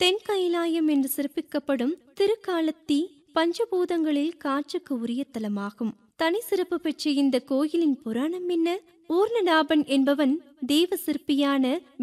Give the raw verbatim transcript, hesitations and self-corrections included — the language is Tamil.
தென் கைலாயம் என்று சிறப்பிக்கப்படும் திருக்காலத்தி பஞ்சபூதங்களில் காற்றுக்கு உரிய தலமாகும். தனி சிறப்பு பெற்ற இந்த கோயிலின் புராணம் என்ன? ஊர்ணநாபன் என்பவன் தேவ சிற்பியான